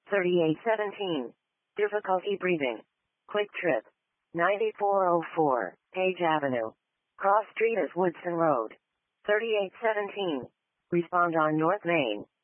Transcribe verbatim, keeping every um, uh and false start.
thirty-eight seventeen. Difficulty breathing. Quick Trip. ninety-four oh four, Page Avenue. Cross Street is Woodson Road. thirty-eight seventeen. Respond on North Main.